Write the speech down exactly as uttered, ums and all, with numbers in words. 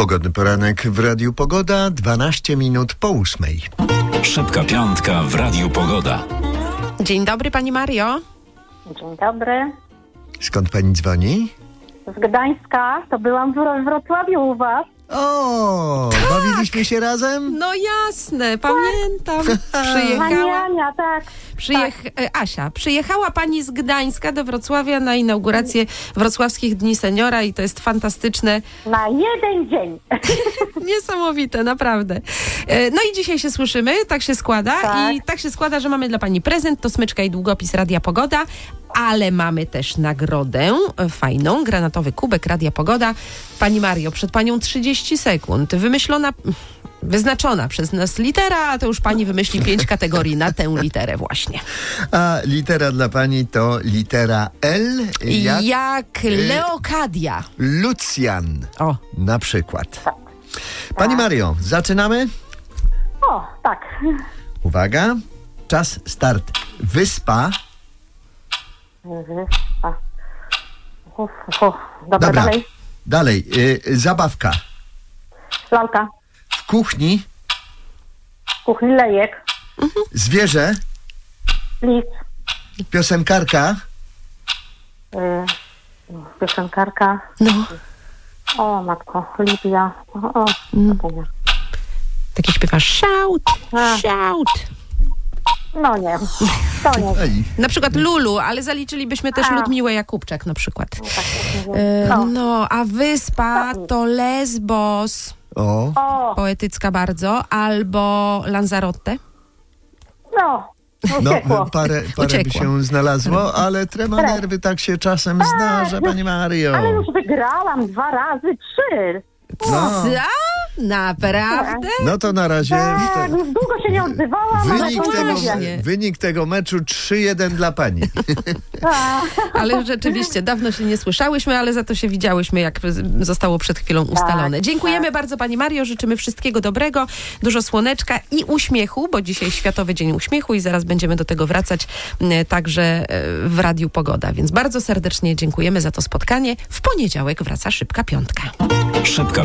Pogodny poranek w Radiu Pogoda, dwanaście minut po ósmej. Szybka piątka w Radiu Pogoda. Dzień dobry, pani Mario. Dzień dobry. Skąd pani dzwoni? Z Gdańska. To byłam w Wro- Wrocławiu u was. O, tak. Bawiliśmy się razem? No jasne, pamiętam. Pani Przyjechała, Ania, tak. przyjech... e, Asia, przyjechała pani z Gdańska do Wrocławia na inaugurację Wrocławskich Dni Seniora i to jest fantastyczne. Na jeden dzień. Niesamowite, naprawdę. E, No i dzisiaj się słyszymy, tak się składa. Tak. I tak się składa, że mamy dla pani prezent, to smyczka i długopis Radia Pogoda, ale mamy też nagrodę e, fajną, granatowy kubek Radia Pogoda. Pani Mario, przed panią trzydzieści sekund. Wymyślona, wyznaczona przez nas litera, a to już pani wymyśli pięć kategorii na tę literę właśnie. A litera dla pani to litera L, jak, Jak Leokadia. Lucjan O, na przykład. Pani Mario, zaczynamy? O, tak. Uwaga, czas start. Wyspa. Wyspa. Uf, uf, uf. Dobra, Dobra, dalej. dalej. Y, zabawka. Lalka. W kuchni. Kuchni lejek. Zwierzę. Lis. Piosenkarka. Y, piosenkarka. no, O, matko. Lidia. O, o. to nie. taki śpiewasz shout, A. shout. No nie. To nie. Ej, Na przykład Lulu, ale zaliczylibyśmy też A. Ludmiłę Jakubczak na przykład. Tak, E, no. No, a wyspa to Lesbos, o. O, poetycka bardzo, albo Lanzarote. no. No, Uciekło. parę, parę by Uciekło. się znalazło, ale trema nerwy tak się czasem zdarza, pani Mario. Ale już wygrałam dwa razy, trzy. No, Co? Naprawdę? no to na razie Tak, te, już długo się nie odzywałam. wynik, ale to tego, nie. wynik tego meczu trzy jeden dla pani. Tak. Ale rzeczywiście, dawno się nie słyszałyśmy, ale za to się widziałyśmy, jak z- zostało przed chwilą ustalone. Dziękujemy bardzo pani Mario, życzymy wszystkiego dobrego, dużo słoneczka i uśmiechu, bo dzisiaj Światowy Dzień Uśmiechu i zaraz będziemy do tego wracać m, także e, w Radiu Pogoda. Więc bardzo serdecznie dziękujemy za to spotkanie. W poniedziałek wraca Szybka Piątka. Szybka